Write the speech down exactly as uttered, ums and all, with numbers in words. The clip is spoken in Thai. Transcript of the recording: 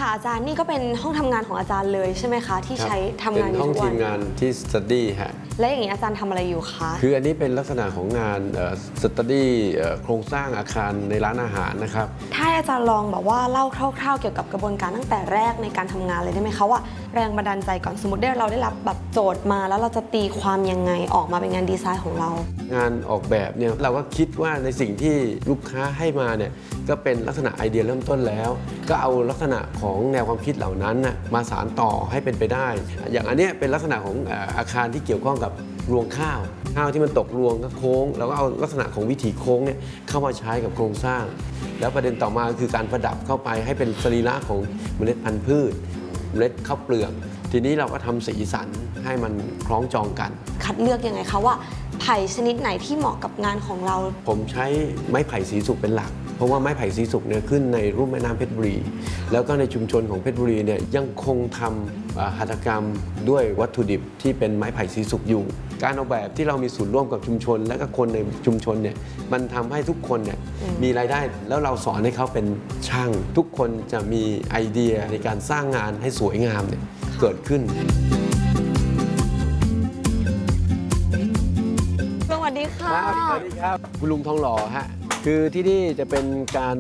ค่ะอาจารย์นี่ก็เป็นห้องทำงานของอาจารย์เลยใช่ไหมคะที่ใช้ทำงานเป็นห้องทีมงานที่ study ฮะและอย่างนี้อาจารย์ทำอะไรอยู่คะคืออันนี้เป็นลักษณะของงาน study โครงสร้างอาคารในร้านอาหารนะครับถ้าอาจารย์ลองแบบว่าเล่าคร่าวๆเกี่ยวกับกระบวนการตั้งแต่แรกในการทำงานเลยได้ไหมคะว่าแรงบันดาลใจก่อนสมมติได้เราได้รับแบบโจทย์มาแล้วเราจะตีความยังไงออกมาเป็นงานดีไซน์ของเรางานออกแบบเนี่ยเราก็คิดว่าในสิ่งที่ลูกค้าให้มาเนี่ยก็เป็นลักษณะไอเดียเริ่มต้นแล้วก็เอาลักษณะของแนวความคิดเหล่านั้นนะมาสานต่อให้เป็นไปได้อย่างอันนี้เป็นลักษณะของอาคารที่เกี่ยวข้องกับรวงข้าวข้าวที่มันตกรวงก็โค้งเราก็เอาลักษณะของวิถีโค้งเนี่ยเข้ามาใช้กับโครงสร้างแล้วประเด็นต่อมาคือการประดับเข้าไปให้เป็นสรีระของเมล็ดพันธุ์พืชเมล็ดข้าวเปลือกทีนี้เราก็ทำสีสันให้มันคล้องจองกันคัดเลือกยังไงคะว่าไผ่ชนิดไหนที่เหมาะกับงานของเราผมใช้ไม้ไผ่สีสุกเป็นหลักเพราะว่าไม้ไผ่สีสุกเนี่ยขึ้นในรุ่มแม่น้ำเพชรบุรีแล้วก็ในชุมชนของเพชรบุรีเนี่ยยังคงทำหัตถกรรมด้วยวัตถุดิบที่เป็นไม้ไผ่สีสุกอยู่การออกแบบที่เรามีส่วนร่วมกับชุมชนและก็คนในชุมชนเนี่ยมันทำให้ทุกคนเนี่ยมีรายได้แล้วเราสอนให้เขาเป็นช่างทุกคนจะมีไอเดียในการสร้างงานให้สวยงามเนี่ยเกิดขึ้นสวัสดีค่ะสวัสดีครับคุณลุงทองหล่อฮะคือที่นี่จะเป็นการ